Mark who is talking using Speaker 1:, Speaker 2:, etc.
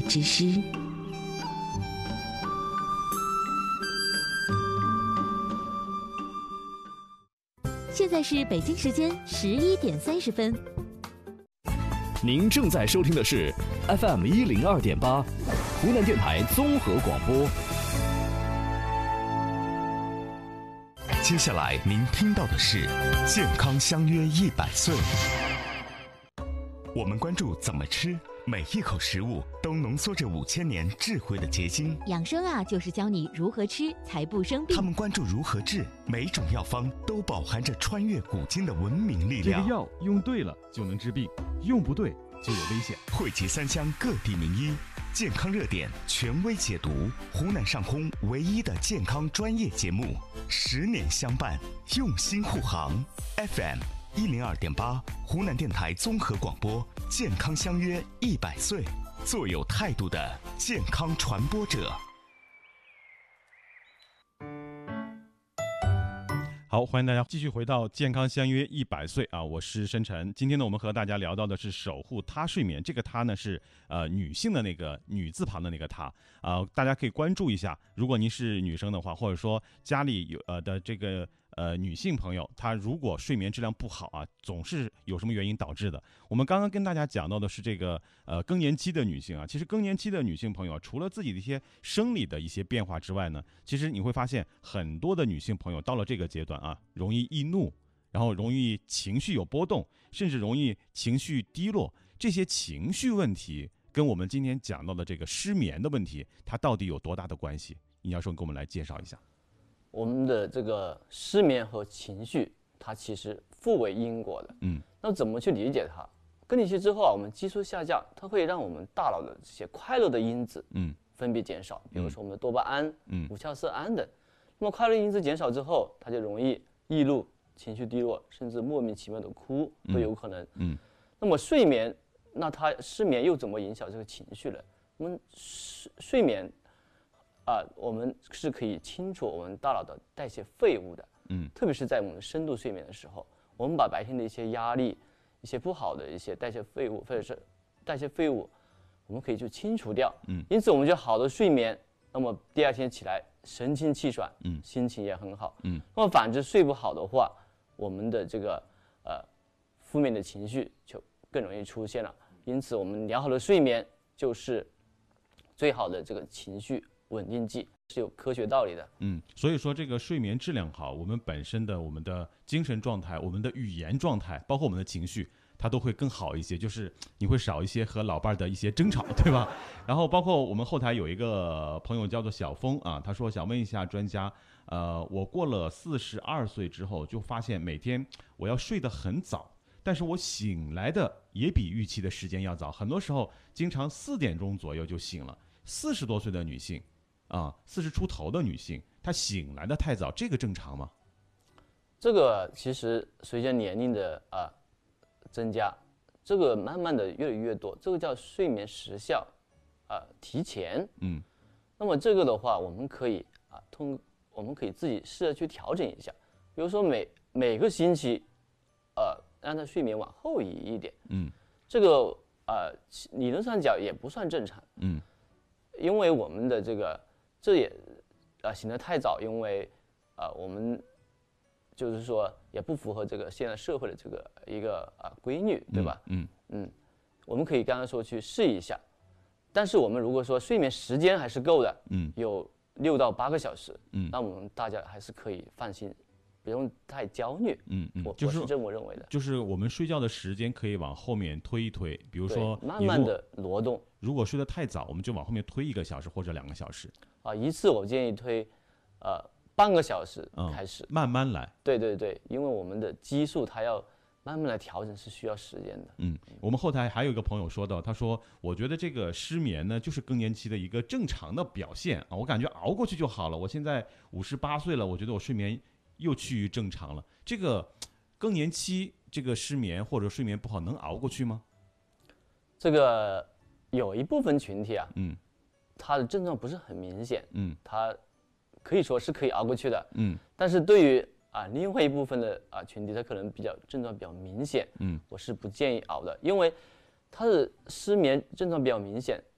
Speaker 1: 之诗。现在是北京时间11:30。
Speaker 2: 您正在收听的是 FM 102.8，湖南电台综合广播。
Speaker 3: 接下来您听到的是健康相约100岁。我们关注怎么吃，每一口食物都浓缩着5000年智慧的结晶。
Speaker 1: 养生啊，就是教你如何吃才不生病。
Speaker 3: 他们关注如何治，每种药方都饱含着穿越古今的文明力量。
Speaker 4: 这个药用对了就能治病，用不对就有危险。
Speaker 3: 汇集3乡各地名医，健康热点权威解读，湖南上空唯一的健康专业节目，10年相伴，用心护航。FM 102.8，湖南电台综合广播，健康相约100岁，做有态度的健康传播者。
Speaker 4: 好，欢迎大家继续回到健康相约100岁啊！我是申晨。今天呢，我们和大家聊到的是守护他睡眠。这个他呢是女性的那个女字旁的那个他大家可以关注一下。如果您是女生的话，或者说家里有的这个女性朋友，她如果睡眠质量不好啊，总是有什么原因导致的。我们刚刚跟大家讲到的是这个更年期的女性啊，其实更年期的女性朋友，除了自己的一些生理的一些变化之外呢，其实你会发现很多的女性朋友到了这个阶段啊，容易易怒，然后容易情绪有波动，甚至容易情绪低落。这些情绪问题跟我们今天讲到的这个失眠的问题，它到底有多大的关系？尹教授给我们来介绍一下。
Speaker 5: 我们的这个失眠和情绪，它其实互为因果的。那怎么去理解它？更年期之后啊，我们激素下降，它会让我们大脑的这些快乐的因子分泌减少，比如说我们的多巴胺、五羟色胺等。那么快乐因子减少之后，它就容易易怒、情绪低落，甚至莫名其妙的哭都有可能。那么睡眠，那它失眠又怎么影响这个情绪呢？我们睡眠我们是可以清除我们大脑的代谢废物的。特别是在我们深度睡眠的时候，我们把白天的一些压力、一些不好的一些代谢废物或者是代谢废物，我们可以去清除掉。因此我们就好的睡眠，那么第二天起来神清气爽，心情也很好。那么反之睡不好的话，我们的这个负面的情绪就更容易出现了。因此我们良好的睡眠就是最好的这个情绪稳定剂，是有科学道理的。
Speaker 4: 所以说这个睡眠质量好，我们本身的我们的精神状态、我们的语言状态，包括我们的情绪，它都会更好一些，就是你会少一些和老伴的一些争吵，对吧？然后包括我们后台有一个朋友叫做小峰啊，他说想问一下专家，我过了42岁之后，就发现每天我要睡得很早，但是我醒来的也比预期的时间要早，很多时候经常4点钟左右就醒了。40多岁的女性40出头的女性，她醒来的太早，这个正常吗？
Speaker 5: 这个其实随着年龄的增加，这个慢慢的越来越多，这个叫睡眠时效提前。那么这个的话，我们可以我们可以自己试着去调整一下，比如说每个星期让她睡眠往后移一点。这个理论上讲也不算正常。因为我们的这也醒得太早，因为我们就是说也不符合这个现在社会的这个一个规律，对吧？我们可以刚刚说去试一下，但是我们如果说睡眠时间还是够的，有6到8个小时，那我们大家还是可以放心，不用太焦虑。我是这么认为的。
Speaker 4: 就是我们睡觉的时间可以往后面推一推，比如说
Speaker 5: 慢慢的挪动。
Speaker 4: 如果睡得太早，我们就往后面推1个小时或者2个小时。
Speaker 5: 一次我建议推半个小时开始，
Speaker 4: 慢慢来。
Speaker 5: 对，因为我们的激素它要慢慢来调整是需要时间的。
Speaker 4: 我们后台还有一个朋友说到，他说我觉得这个失眠呢就是更年期的一个正常的表现我感觉熬过去就好了。我现在58岁了，我觉得我睡眠又趋于正常了。这个更年期这个失眠或者睡眠不好能熬过去吗？这
Speaker 5: 个有一部分群体它的症状不是很明显，它可以说是可以熬过去的，但是对于另外一部分的群体，它可能症状比较明显，我是不建议熬的，因为它的失眠症状比较明显，